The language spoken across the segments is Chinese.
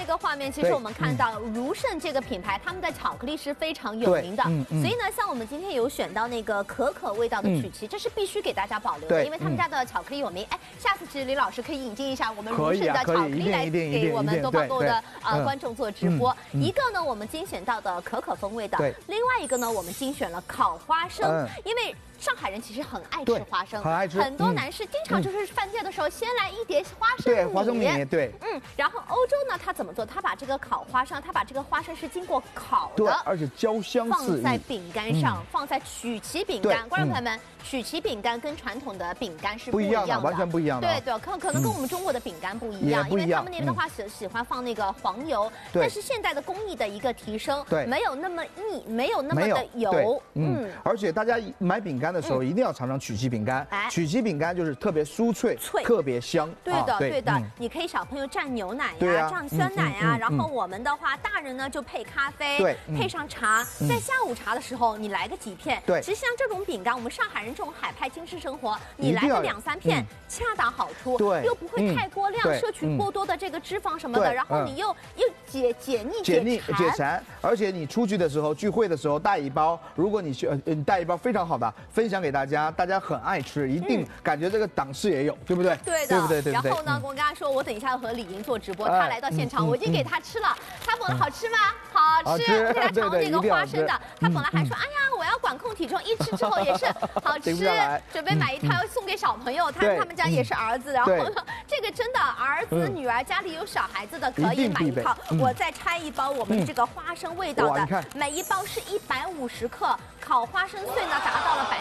一个画面，其实我们看到如盛这个品牌，他们的巧克力是非常有名的。所以呢，像我们今天有选到那个可可味道的曲奇，这是必须给大家保留的，因为他们家的巧克力有名。哎，下次其实李老师可以引进一下我们如盛的巧克力来给我们多宝购的观众做直播。一个呢，我们精选到的可可风味的，另外一个呢，我们精选了烤花生，因为。上海人其实很爱吃花生， 很爱吃。 很多男士经常就是饭店的时候，先来一碟花生米。 对，花生米，对。 然后欧洲呢，他怎么做？他把这个烤花生，他把这个花生是经过烤的， 对，而且焦香放在饼干上，放在曲奇饼干。观众朋友们，曲奇饼干跟传统的饼干是不一样的， 完全不一样的。 对，可能跟我们中国的饼干不一样，因为他们那边的话喜欢放那个黄油，但是现在的工艺的一个提升，没有那么腻，没有那么的油。 而且大家买饼干的时候一定要尝尝曲奇饼干，曲奇饼干就是特别酥脆，特别香。 对的，你可以小朋友蘸牛奶呀，蘸酸奶呀，然后我们的话，大人呢就配咖啡，配上茶，在下午茶的时候你来个几片。对，其实像这种饼干，我们上海人这种海派精致生活，你来个2、3片，恰到好处，又不会太过量，摄取过多的这个脂肪什么的，然后你又解腻解馋， 而且你出去的时候聚会的时候带一包，如果你带一包非常好的，分享给大家，大家很爱吃，一定感觉这个档次也有，对不对？ 对的，然后呢，我跟他说，我等一下要和李莹做直播，他来到现场，我已经给他吃了，他捧的好吃吗？好吃，我给他尝那个花生的，他本来还说，哎呀，我要管控体重，一吃之后也是好吃，准备买一套要送给小朋友，他们家也是儿子，然后呢，这个真的儿子女儿家里有小孩子的可以买一套，我再拆一包我们这个花生味道的，每一包是150克，烤花生碎呢达到了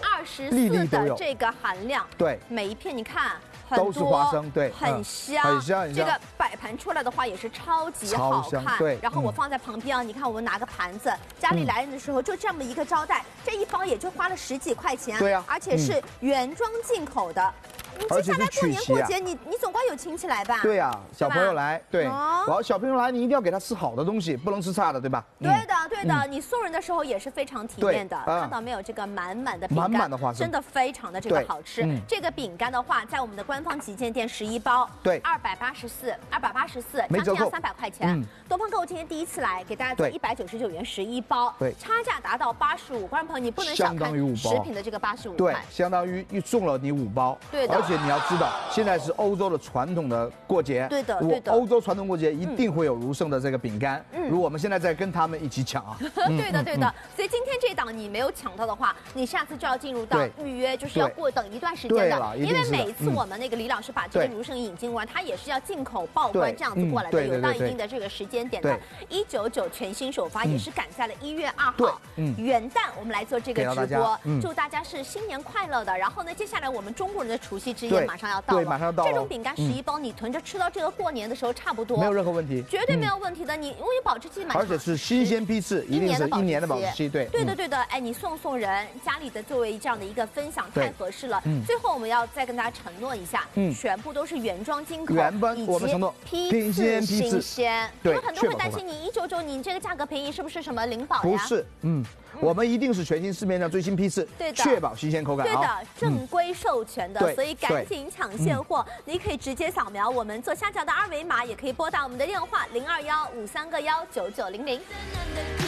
24%的这个含量， 对， 每一片你看。 都是花生，对， 很香。这个摆盘出来的话也是超级好看。 对， 然后我放在旁边啊，你看我们拿个盘子，家里来人的时候就这么一个招待，这一包也就花了10几块钱。 对呀， 而且是原装进口的。接下来过年过节，你总归有亲戚来吧？ 对呀，小朋友来，对，小朋友来，你一定要给他吃好的东西，不能吃差的，对吧？ 对的，你送人的时候也是非常体面的。看到没有？这个满满的饼干， 满满的花生， 真的非常的这个好吃。这个饼干的话，在我们的官方旗舰店11包，对，284，将近要300块钱。东方购物今天第一次来，给大家做199元11包，对，差价达到85。观众朋友，你不能小看食品的这个85块， 对，相当于送了你5包， 对的。 而且你要知道，现在是欧洲的传统的过节， 对的。 欧洲传统过节一定会有如盛的这个饼干，如我们现在在跟他们一起抢啊。 对的。所以今天这档你没有抢到的话，你下次就要进入到预约，就是要等一段时间的，因为每次我们那个李老师把这个如盛引进完，他也是要进口报关这样子过来的，有到一定的这个时间点的。199全新首发也是赶在了1月2号元旦，我们来做这个直播，祝大家是新年快乐的。然后呢，接下来我们中国人的除夕之夜马上要到了， 马上要到了。 这种饼干11包，你囤着吃到这个过年的时候差不多， 没有任何问题， 绝对没有问题的。你因为保质期蛮长， 而且是新鲜批次，一定是1年的保质期。对的。哎，你送人家里的作为这样的一个分享太合适了。最后我们要再跟大家承诺一下，全部都是原装进口， 我们承诺批次新鲜。 对， 因为很多人会担心你199，你这个价格便宜，是不是什么零保呀？ 不是，我们一定是全新市面上最新批次，确保新鲜口感。 对的，正规授权的，所以赶紧抢现货。你可以直接扫描我们左下角的2维码，也可以拨打我们的电话0215319900。